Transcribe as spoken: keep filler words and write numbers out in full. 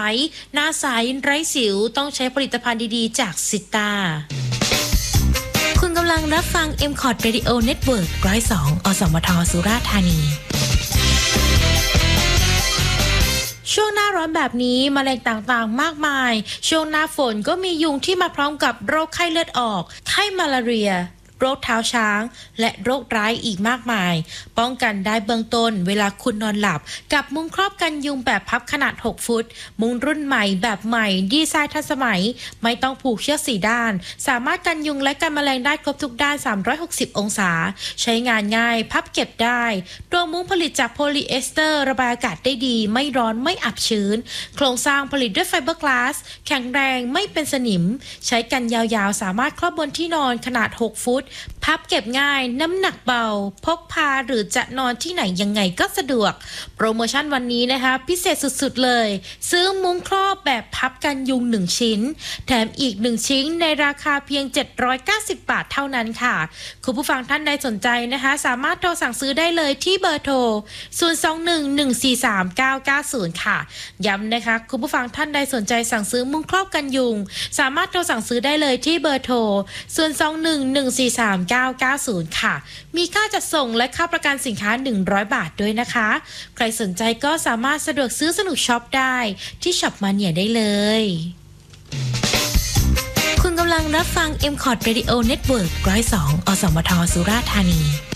หน้าใสไร้สิวต้องใช้ผลิตภัณฑ์ดีๆจากซิตาคุณกำลังรับฟัง เอ็ม คอร์ด Radio Network หนึ่งศูนย์สอง อสมทสุราษฎร์ธานีช่วงหน้าร้อนแบบนี้แมลงต่างๆมากมายช่วงหน้าฝนก็มียุงที่มาพร้อมกับโรคไข้เลือดออกไข้มาลาเรียโรคเท้าช้างและโรคร้ายอีกมากมายป้องกันได้เบื้องต้นเวลาคุณนอนหลับกับมุ้งครอบกันยุงแบบพับขนาดหกฟุตมุ้งรุ่นใหม่แบบใหม่ดีไซน์ทันสมัยไม่ต้องผูกเชือกสี่ด้านสามารถกันยุงและกันแมลงได้ครบทุกด้านสามร้อยหกสิบองศาใช้งานง่ายพับเก็บได้ตัวมุ้งผลิตจากโพลีเอสเตอร์ระบายอากาศได้ดีไม่ร้อนไม่อับชื้นโครงสร้างผลิตด้วยไฟเบอร์กลาสแข็งแรงไม่เป็นสนิมใช้กันยาวๆสามารถครอบบนที่นอนขนาดหกฟุตพับเก็บง่ายน้ำหนักเบาพกพาหรือจะนอนที่ไหนยังไงก็สะดวกโปรโมชั่นวันนี้นะคะพิเศษสุดๆเลยซื้อมุ้งครอบแบบพับกันยุงหนึ่งชิ้นแถมอีกหนึ่งชิ้นในราคาเพียงเจ็ดร้อยเก้าสิบบาทเท่านั้นค่ะคุณผู้ฟังท่านใดสนใจนะคะสามารถโทรสั่งซื้อได้เลยที่เบอร์โทรศูนย์ สอง หนึ่ง หนึ่ง สี่ สาม เก้า เก้า ศูนย์ค่ะย้ำนะคะคุณผู้ฟังท่านใดสนใจสั่งซื้อมุ้งครอบกันยุงสามารถโทรสั่งซื้อได้เลยที่เบอร์โทรศูนย์ สอง หนึ่ง หนึ่ง สี่ สาม เก้า เก้า ศูนย์ค่ะมีค่าจัดส่งและค่าประกันสินค้าหนึ่งร้อยบาทด้วยนะคะใครสนใจก็สามารถสะดวกซื้อสนุกช็อปได้ที่ช็อปมาเนียได้เลยคุณกำลังรับฟัง เอ็ม คอร์ด Radio Network หนึ่งศูนย์สอง อสมทสุราษฎร์ธานี